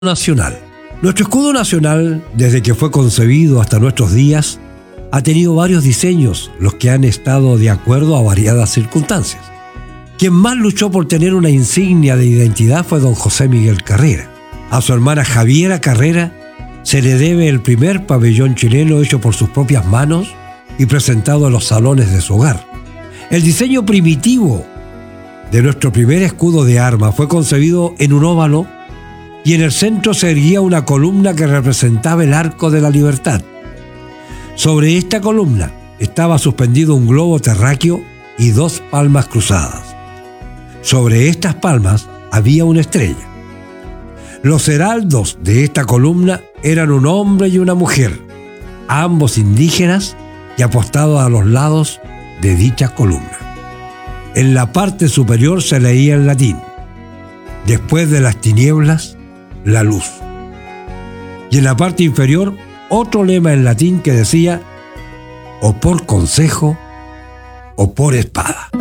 nacional. Nuestro escudo nacional, desde que fue concebido hasta nuestros días, ha tenido varios diseños, los que han estado de acuerdo a variadas circunstancias. Quien más luchó por tener una insignia de identidad fue don José Miguel Carrera. A su hermana Javiera Carrera se le debe el primer pabellón chileno hecho por sus propias manos y presentado en los salones de su hogar. El diseño primitivo de nuestro primer escudo de armas fue concebido en un óvalo y en el centro se erguía una columna que representaba el Arco de la Libertad. Sobre esta columna estaba suspendido un globo terráqueo y 2 palmas cruzadas. Sobre estas palmas había una estrella. Los heraldos de esta columna eran un hombre y una mujer, ambos indígenas y apostados a los lados de dicha columna. En la parte superior se leía en latín: después de las tinieblas, la luz. Y en la parte inferior, otro lema en latín que decía: o por consejo o por espada.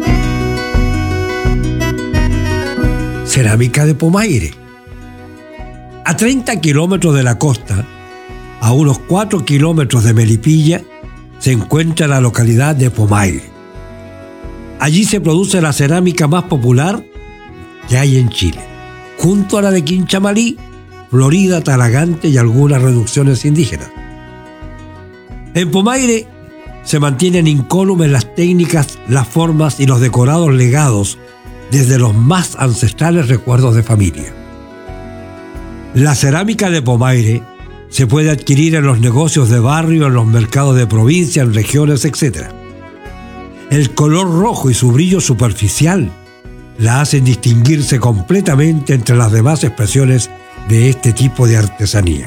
Cerámica de Pomaire. A 30 kilómetros de la costa, a unos 4 kilómetros de Melipilla, se encuentra la localidad de Pomaire. Allí se produce la cerámica más popular que hay en Chile, junto a la de Quinchamalí, Florida, Talagante y algunas reducciones indígenas. En Pomaire se mantienen incólumes las técnicas, las formas y los decorados legados desde los más ancestrales recuerdos de familia. La cerámica de Pomaire se puede adquirir en los negocios de barrio, en los mercados de provincia, en regiones, etc. El color rojo y su brillo superficial la hacen distinguirse completamente entre las demás expresiones de este tipo de artesanía.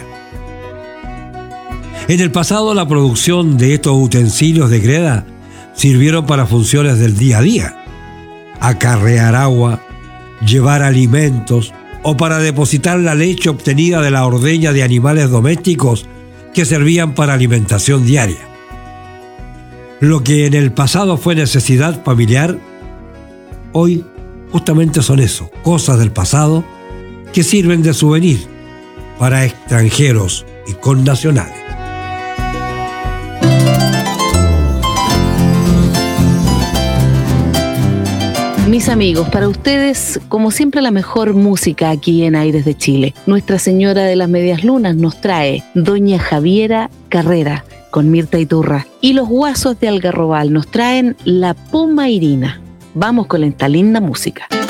En el pasado, la producción de estos utensilios de greda sirvieron para funciones del día a día: acarrear agua, llevar alimentos o para depositar la leche obtenida de la ordeña de animales domésticos que servían para alimentación diaria. Lo que en el pasado fue necesidad familiar, hoy justamente son eso, cosas del pasado que sirven de souvenir para extranjeros y connacionales. Mis amigos, para ustedes, como siempre, la mejor música aquí en Aires de Chile. Nuestra Señora de las Medias Lunas nos trae Doña Javiera Carrera con Mirta Iturra, y los Guasos de Algarrobal nos traen La Pomairina. Vamos con esta linda música.